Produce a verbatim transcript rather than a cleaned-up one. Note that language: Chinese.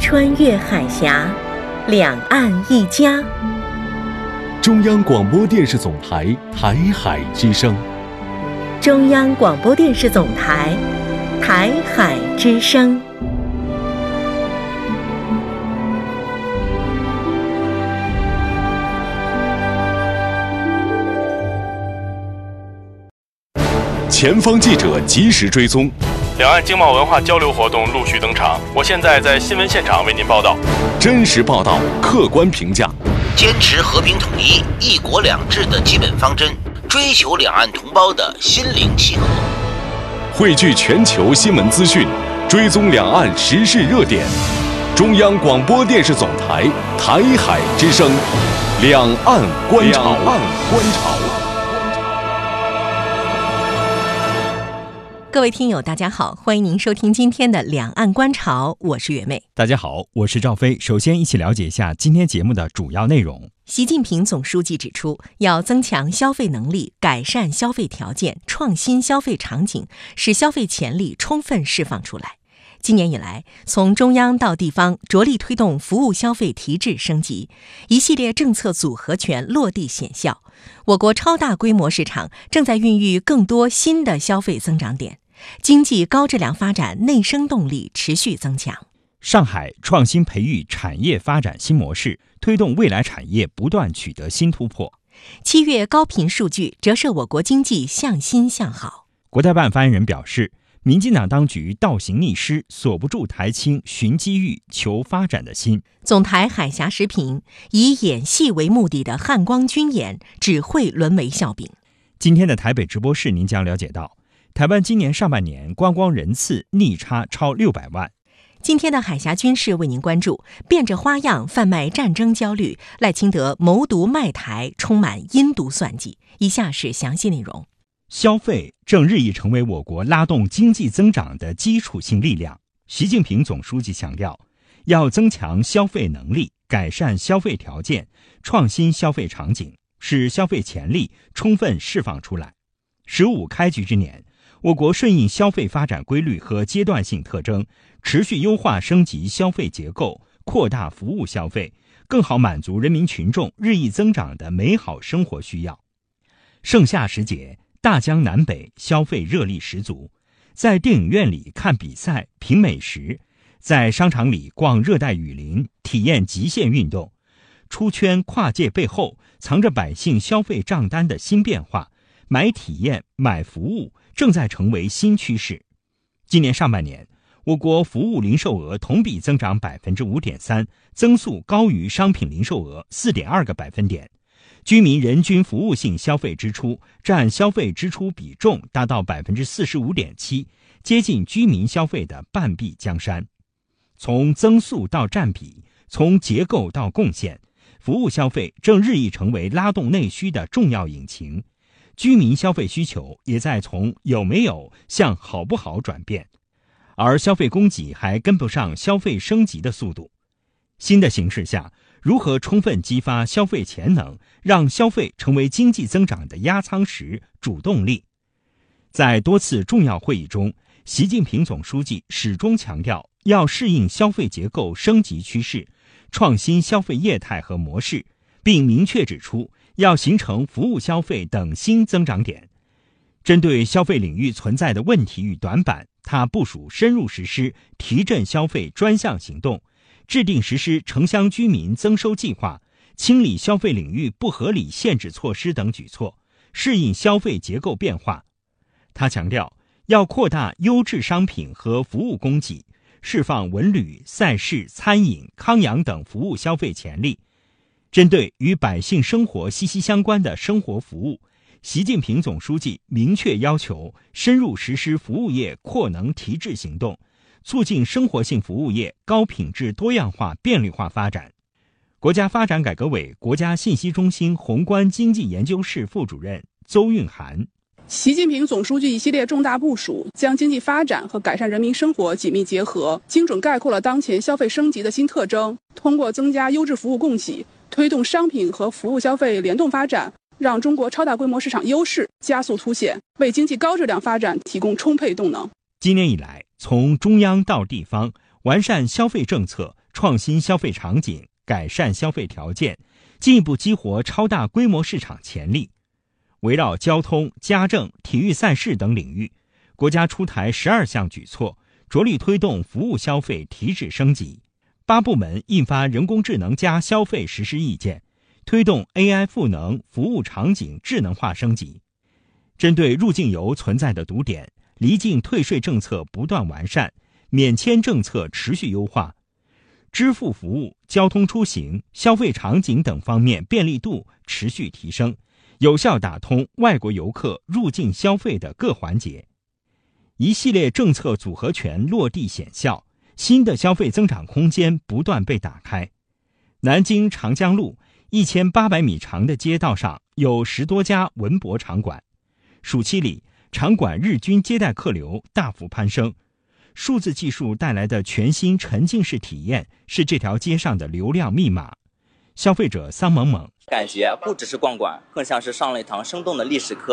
穿越海峡，两岸一家。 中央广播电视总台台海之声。 中央广播电视总台台海之声。 前方记者及时追踪， 两岸经贸文化交流活动陆续登场。我现在在新闻现场为您报道。 真实报道，客观评价， 坚持和平统一、一国两制的基本方针，追求两岸同胞的心灵契合。 汇聚全球新闻资讯，追踪两岸时事热点。中央广播电视总台台海之声，两岸观察。两岸观察。 各位听友大家好，欢迎您收听今天的两岸观潮，我是袁妹。 大家好，我是赵飞。首先一起了解一下今天节目的主要内容。 习近平总书记指出，要增强消费能力，改善消费条件，创新消费场景，使消费潜力充分释放出来。今年以来，从中央到地方，着力推动服务消费提质升级，一系列政策组合拳落地显效。我国超大规模市场正在孕育更多新的消费增长点，经济高质量发展内生动力持续增强。 上海创新培育产业发展新模式，推动未来产业不断取得新突破。 七月高频数据折射我国经济向新向好。 国台办发言人表示，民进党当局倒行逆施，锁不住台青寻机遇、求发展的心。 总台海峡时评，以演戏为目的的汉光军演只会沦为笑柄。 今天的台北直播室，您将了解到，台湾今年上半年观光人次逆差超六百万。 今天的海峡军事为您关注，变着花样贩卖战争焦虑，赖清德谋独卖台，充满阴毒算计。以下是详细内容。 消费正日益成为我国拉动经济增长的基础性力量。习近平总书记强调，要增强消费能力，改善消费条件，创新消费场景，使消费潜力充分释放出来。十五开局之年，我国顺应消费发展规律和阶段性特征，持续优化升级消费结构，扩大服务消费，更好满足人民群众日益增长的美好生活需要。盛夏时节，大江南北消费热力十足，在电影院里看比赛、品美食，在商场里逛热带雨林，体验极限运动。出圈跨界背后，藏着百姓消费账单的新变化，买体验、买服务正在成为新趋势。今年上半年，我国服务零售额同比增长 百分之五点三， 增速高于商品零售额 四点二个百分点。居民人均服务性消费支出占消费支出比重达到 百分之四十五点七， 接近居民消费的半壁江山。从增速到占比，从结构到贡献，服务消费正日益成为拉动内需的重要引擎。居民消费需求也在从有没有向好不好转变，而消费供给还跟不上消费升级的速度。新的形势下，如何充分激发消费潜能，让消费成为经济增长的压舱石、主动力？在多次重要会议中，习近平总书记始终强调要适应消费结构升级趋势，创新消费业态和模式，并明确指出要形成服务消费等新增长点。针对消费领域存在的问题与短板，他部署深入实施提振消费专项行动，制定实施城乡居民增收计划，清理消费领域不合理限制措施等举措，适应消费结构变化。他强调，要扩大优质商品和服务供给，释放文旅、赛事、餐饮、康养等服务消费潜力。针对与百姓生活息息相关的生活服务，习近平总书记明确要求深入实施服务业扩能提质行动，促进生活性服务业高品质多样化便利化发展。国家发展改革委国家信息中心宏观经济研究室副主任邹韵涵， 习近平总书记一系列重大部署，将经济发展和改善人民生活紧密结合，精准概括了当前消费升级的新特征，通过增加优质服务供给，推动商品和服务消费联动发展，让中国超大规模市场优势加速凸显，为经济高质量发展提供充沛动能。 今年以来，从中央到地方，完善消费政策， 创新消费场景，改善消费条件，进一步激活超大规模市场潜力。围绕交通、家政、体育赛事等领域，国家出台十二项举措，着力推动服务消费提质升级。八部门印发人工智能加消费实施意见，推动 A I 赋能服务场景智能化升级。针对入境游存在的堵点，离境退税政策不断完善，免签政策持续优化，支付服务、交通出行、消费场景等方面便利度持续提升，有效打通外国游客入境消费的各环节。一系列政策组合拳落地显效，新的消费增长空间不断被打开。南京长江路一千八百米长的街道上有十多家文博场馆，暑期里场馆日均接待客流大幅攀升。数字技术带来的全新沉浸式体验是这条街上的流量密码。消费者桑萌萌感觉不只是逛馆，更像是上了一堂生动的历史课。